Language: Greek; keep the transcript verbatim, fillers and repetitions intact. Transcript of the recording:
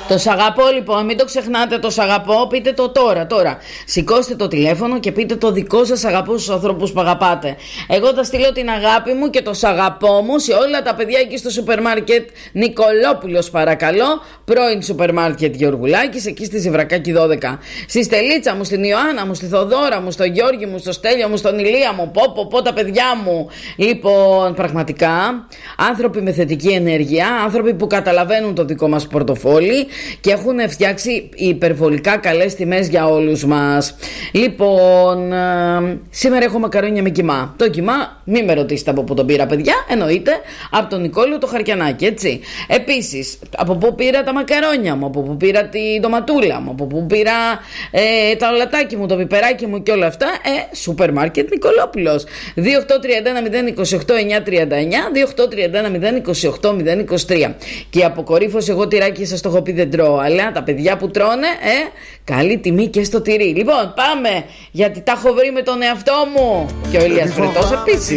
Το σ' αγαπώ λοιπόν, μην το ξεχνάτε το σ' αγαπώ, πείτε το τώρα, τώρα. Σηκώστε το τηλέφωνο και πείτε το δικό σας αγαπώ στους ανθρώπους που αγαπάτε. Εγώ θα στείλω την αγάπη μου και το σ' αγαπώ μου σε όλα τα παιδιά εκεί στο σούπερ μάρκετ Νικολόπουλος παρακαλώ, πρώην σούπερ μάρκετ Γεωργουλάκης, εκεί στη Ζιβρακάκη δώδεκα. Στη Στελίτσα μου, στην Ιωάννα μου, στη Θοδώρα μου, στο Γιώργη μου, στο Στέλιο μου, στον Ηλία μου, πω πω πω τα παιδιά μου. Λοιπόν, πραγματικά, άνθρωποι με θετική ενέργεια, άνθρωποι που καταλαβαίνουν το δικό μας πορτοφόλι και έχουν φτιάξει υπερβολικά καλές τιμές για όλους μας. Λοιπόν, ε, σήμερα έχω μακαρόνια με κιμά. Το κιμά, μην με ρωτήσετε από πού τον πήρα, παιδιά. Εννοείται από τον Νικόλιο το Χαρκιανάκι, έτσι. Επίσης, από πού πήρα τα μακαρόνια μου, από πού πήρα τη ντοματούλα μου, από πού πήρα ε, τα ολατάκι μου, το πιπεράκι μου και όλα αυτά. Ε, σούπερ μάρκετ Νικολόπουλος. δύο οκτώ τρία ένα μηδέν είκοσι οκτώ εννιακόσια τριάντα εννιά, δύο οκτώ τρία ένα μηδέν είκοσι οκτώ μηδέν είκοσι τρία. Και η αποκορύφωση, εγώ τυράκι σας το έχω πει δεν τρώω, αλλά τα παιδιά που τρώνε, ε, καλή τιμή και στο τυρί. Λοιπόν, πάμε, γιατί τα έχω βρει με τον εαυτό μου. Και ο Ηλίας Φρετός επίσης.